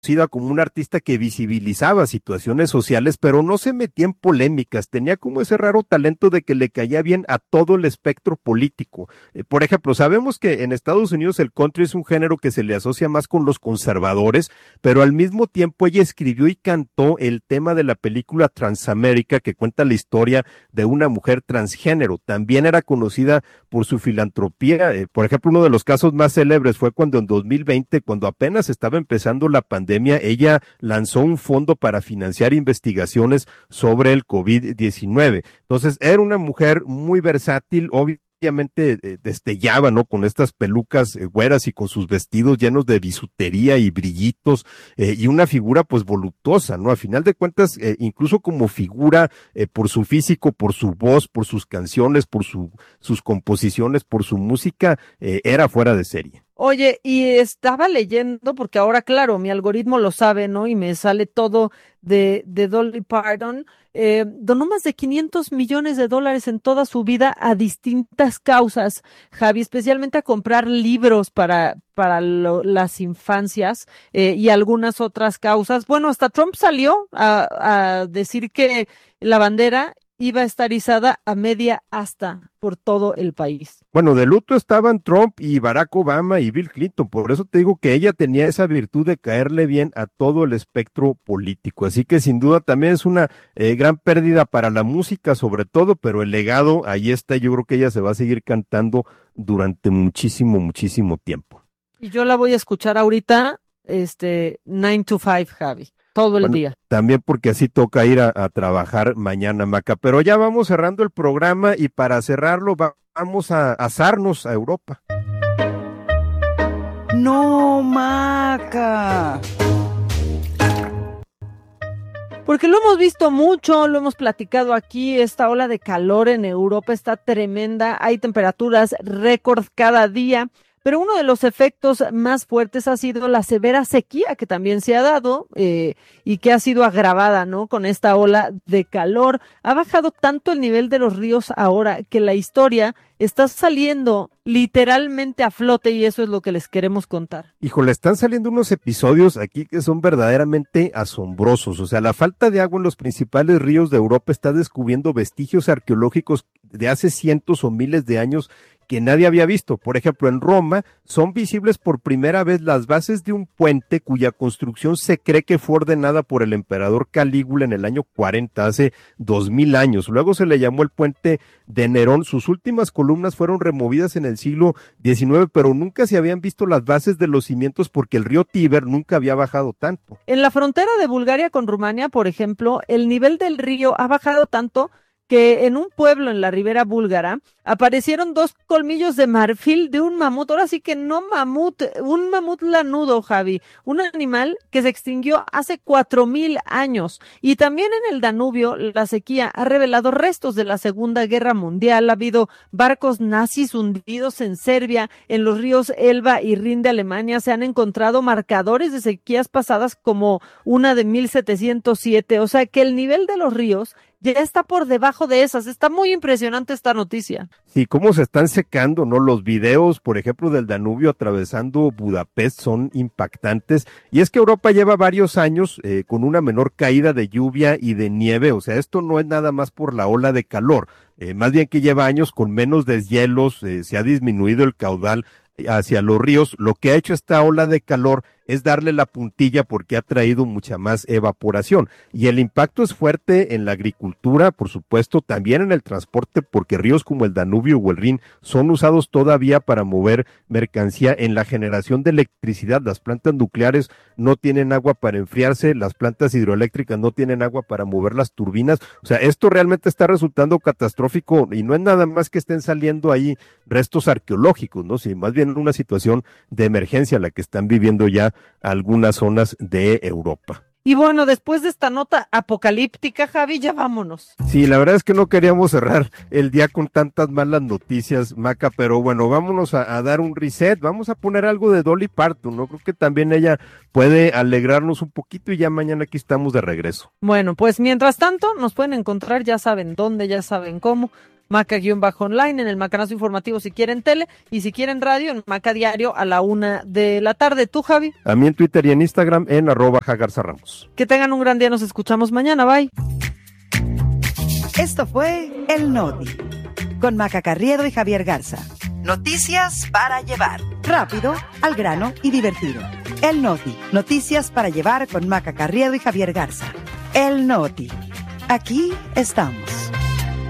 como una artista que visibilizaba situaciones sociales, pero no se metía en polémicas, tenía como ese raro talento de que le caía bien a todo el espectro político. Por ejemplo, sabemos que en Estados Unidos el country es un género que se le asocia más con los conservadores, pero al mismo tiempo ella escribió y cantó el tema de la película Transamérica, que cuenta la historia de una mujer transgénero. También era conocida por su filantropía. Por ejemplo, uno de los casos más célebres fue cuando en 2020, cuando apenas estaba empezando la pandemia, ella lanzó un fondo para financiar investigaciones sobre el COVID-19. Entonces, era una mujer muy versátil, obviamente destellaba, ¿no? Con estas pelucas güeras y con sus vestidos llenos de bisutería y brillitos, y una figura pues voluptuosa, ¿no? A final de cuentas, incluso como figura, por su físico, por su voz, por sus canciones, por sus composiciones, por su música, era fuera de serie. Oye, y estaba leyendo, porque ahora, claro, mi algoritmo lo sabe, ¿no? Y me sale todo de Dolly Parton. Donó más de $500 millones en toda su vida a distintas causas, Javi, especialmente a comprar libros para las infancias, y algunas otras causas. Bueno, hasta Trump salió a decir que la bandera iba a estar izada a media asta por todo el país. Bueno, de luto estaban Trump y Barack Obama y Bill Clinton, por eso te digo que ella tenía esa virtud de caerle bien a todo el espectro político, así que sin duda también es una gran pérdida para la música sobre todo, pero el legado ahí está, yo creo que ella se va a seguir cantando durante muchísimo, muchísimo tiempo. Y yo la voy a escuchar ahorita, 9 to 5, Javi, todo el Bueno, día. también porque así toca ir a trabajar mañana, Maca, pero ya vamos cerrando el programa y para cerrarlo vamos a asarnos a Europa. No, Maca. Porque lo hemos visto mucho, lo hemos platicado aquí, esta ola de calor en Europa está tremenda, hay temperaturas récord cada día. Pero uno de los efectos más fuertes ha sido la severa sequía que también se ha dado, y que ha sido agravada, ¿no? Con esta ola de calor. Ha bajado tanto el nivel de los ríos ahora que la historia está saliendo literalmente a flote y eso es lo que les queremos contar. Híjole, están saliendo unos episodios aquí que son verdaderamente asombrosos. O sea, la falta de agua en los principales ríos de Europa está descubriendo vestigios arqueológicos de hace cientos o miles de años que nadie había visto. Por ejemplo, en Roma son visibles por primera vez las bases de un puente cuya construcción se cree que fue ordenada por el emperador Calígula en el año 40, hace 2000 años. Luego se le llamó el puente de Nerón. Sus últimas columnas fueron removidas en el siglo XIX, pero nunca se habían visto las bases de los cimientos porque el río Tíber nunca había bajado tanto. En la frontera de Bulgaria con Rumania, por ejemplo, el nivel del río ha bajado tanto que en un pueblo en la ribera búlgara aparecieron 2 colmillos de marfil de un mamut, ahora sí que no mamut, un mamut lanudo, Javi, un animal que se extinguió hace 4000 años. Y también en el Danubio, la sequía ha revelado restos de la Segunda Guerra Mundial, ha habido barcos nazis hundidos en Serbia, en los ríos Elba y Rin de Alemania se han encontrado marcadores de sequías pasadas como una de 1707, o sea que el nivel de los ríos ya está por debajo de esas. Está muy impresionante esta noticia. Sí, cómo se están secando, ¿no? Los videos, por ejemplo, del Danubio atravesando Budapest son impactantes. Y es que Europa lleva varios años con una menor caída de lluvia y de nieve. O sea, esto no es nada más por la ola de calor. Más bien que lleva años con menos deshielos, se ha disminuido el caudal hacia los ríos. Lo que ha hecho esta ola de calor es darle la puntilla porque ha traído mucha más evaporación. Y el impacto es fuerte en la agricultura, por supuesto, también en el transporte, porque ríos como el Danubio o el Rin son usados todavía para mover mercancía, en la generación de electricidad. Las plantas nucleares no tienen agua para enfriarse, las plantas hidroeléctricas no tienen agua para mover las turbinas. O sea, esto realmente está resultando catastrófico y no es nada más que estén saliendo ahí restos arqueológicos, ¿no? Sí, más bien una situación de emergencia la que están viviendo ya algunas zonas de Europa. Y bueno, después de esta nota apocalíptica, Javi, ya vámonos. Sí, la verdad es que no queríamos cerrar el día con tantas malas noticias, Maca, pero bueno, vámonos a dar un reset, vamos a poner algo de Dolly Parton, ¿no? Creo que también ella puede alegrarnos un poquito y ya mañana aquí estamos de regreso. Bueno, pues mientras tanto, nos pueden encontrar, ya saben dónde, ya saben cómo, Maca-online, en el Macanazo Informativo si quieren tele, y si quieren radio, en Maca Diario a la 1:00 p.m. ¿Tú, Javi? A mí en Twitter y en Instagram en @jagarzarramos. Que tengan un gran día, nos escuchamos mañana, bye. Esto fue El Noti, con Maca Carriedo y Javier Garza. Noticias para llevar. Rápido, al grano y divertido. El Noti, noticias para llevar con Maca Carriedo y Javier Garza. El Noti. Aquí estamos.